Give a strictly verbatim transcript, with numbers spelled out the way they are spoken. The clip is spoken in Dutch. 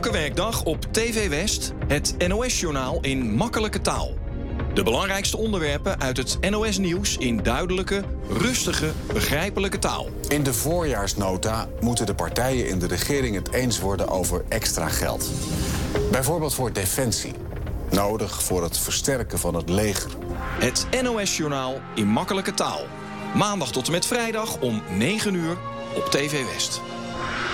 Elke werkdag op T V West het N O S-journaal in makkelijke taal. De belangrijkste onderwerpen uit het N O S-nieuws in duidelijke, rustige, begrijpelijke taal. In de voorjaarsnota moeten de partijen in de regering het eens worden over extra geld. Bijvoorbeeld voor defensie. Nodig voor het versterken van het leger. Het N O S-journaal in makkelijke taal. Maandag tot en met vrijdag om negen uur op T V West.